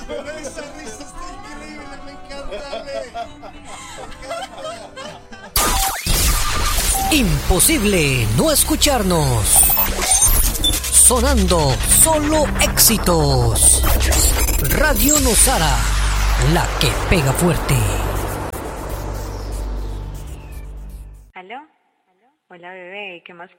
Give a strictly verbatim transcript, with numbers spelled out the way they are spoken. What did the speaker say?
Pero esa risa está increíble, me encanta, me. Imposible no escucharnos. Sonando solo éxitos. Radio Nosara, la que pega fuerte. ¿Aló? Hola, bebé, ¿qué más